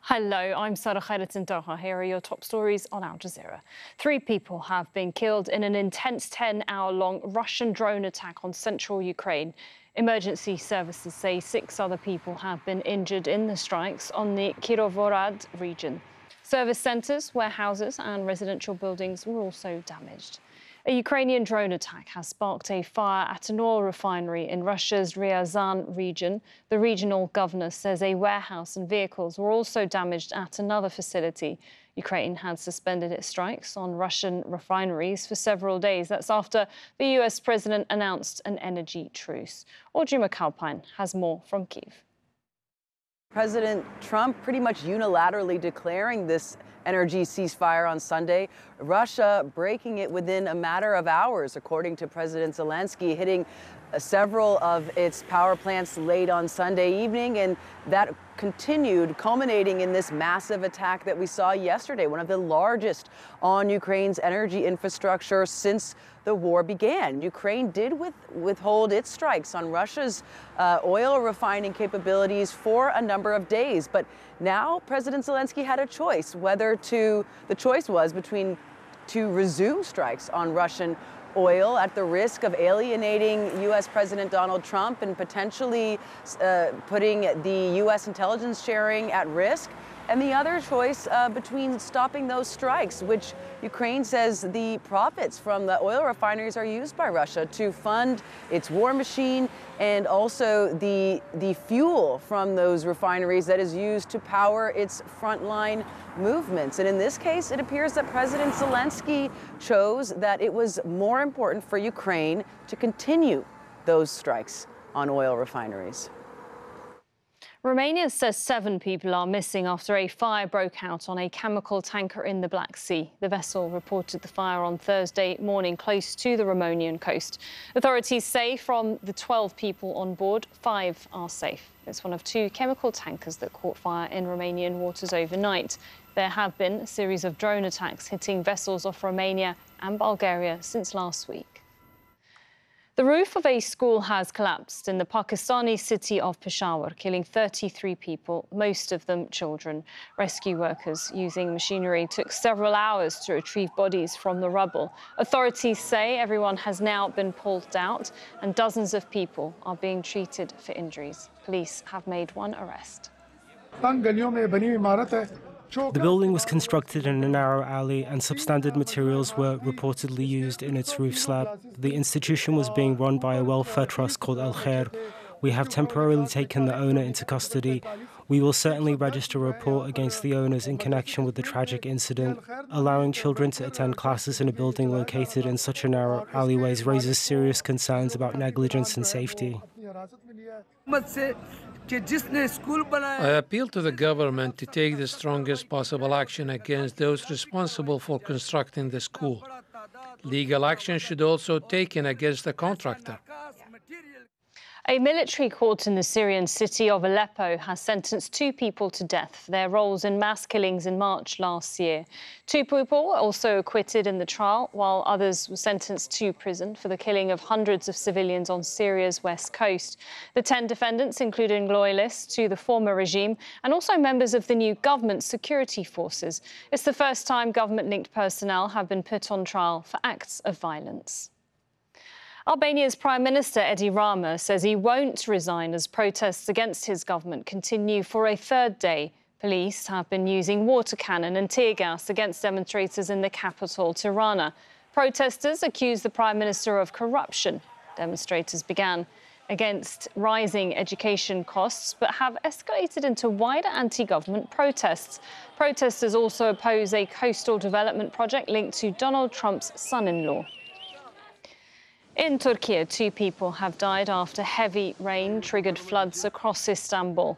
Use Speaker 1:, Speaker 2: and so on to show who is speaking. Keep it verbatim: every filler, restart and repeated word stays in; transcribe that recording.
Speaker 1: Hello, I'm Sarah Khairat in Doha. Here are your top stories on Al Jazeera. Three people have been killed in an intense ten-hour-long Russian drone attack on central Ukraine. Emergency services say six other people have been injured in the strikes on the Kirovohrad region. Service centres, warehouses and residential buildings were also damaged. A Ukrainian drone attack has sparked a fire at an oil refinery in Russia's Ryazan region. The regional governor says a warehouse and vehicles were also damaged at another facility. Ukraine had suspended its strikes on Russian refineries for several days. That's after the U S president announced an energy truce. Audrey McAlpine has more from Kyiv.
Speaker 2: President Trump pretty much unilaterally declaring this energy ceasefire on Sunday, Russia breaking it within a matter of hours, according to President Zelensky, hitting uh, several of its power plants late on Sunday evening, and that continued, culminating in this massive attack that we saw yesterday, one of the largest on Ukraine's energy infrastructure since the war began. Ukraine did with, withhold its strikes on Russia's uh, oil refining capabilities for a number of days. But now President Zelensky had a choice whether to, the choice was between to resume strikes on Russian oil at the risk of alienating U S President Donald Trump and potentially uh, putting the U S intelligence sharing at risk, and the other choice uh, between stopping those strikes, which Ukraine says the profits from the oil refineries are used by Russia to fund its war machine, and also the, the fuel from those refineries that is used to power its frontline movements. And in this case, it appears that President Zelensky chose that it was more important for Ukraine to continue those strikes on oil refineries.
Speaker 1: Romania says seven people are missing after a fire broke out on a chemical tanker in the Black Sea. The vessel reported the fire on Thursday morning close to the Romanian coast. Authorities say from the twelve people on board, five are safe. It's one of two chemical tankers that caught fire in Romanian waters overnight. There have been a series of drone attacks hitting vessels off Romania and Bulgaria since last week. The roof of a school has collapsed in the Pakistani city of Peshawar, killing thirty-three people, most of them children. Rescue workers using machinery took several hours to retrieve bodies from the rubble. Authorities say everyone has now been pulled out and dozens of people are being treated for injuries. Police have made one arrest.
Speaker 3: The building was constructed in a narrow alley and substandard materials were reportedly used in its roof slab. The institution was being run by a welfare trust called Al Khair. We have temporarily taken the owner into custody. We will certainly register a report against the owners in connection with the tragic incident. Allowing children to attend classes in a building located in such a narrow alleyways raises serious concerns about negligence and safety.
Speaker 4: I appeal to the government to take the strongest possible action against those responsible for constructing the school. Legal action should also be taken against the contractor.
Speaker 1: A military court in the Syrian city of Aleppo has sentenced two people to death for their roles in mass killings in March last year. Two people were also acquitted in the trial, while others were sentenced to prison for the killing of hundreds of civilians on Syria's west coast. The ten defendants, including loyalists to the former regime and also members of the new government security forces. It's the first time government-linked personnel have been put on trial for acts of violence. Albania's Prime Minister Edi Rama says he won't resign as protests against his government continue for a third day. Police have been using water cannon and tear gas against demonstrators in the capital, Tirana. Protesters accuse the Prime Minister of corruption. Demonstrators began against rising education costs, but have escalated into wider anti-government protests. Protesters also oppose a coastal development project linked to Donald Trump's son-in-law. In Turkey, two people have died after heavy rain triggered floods across Istanbul.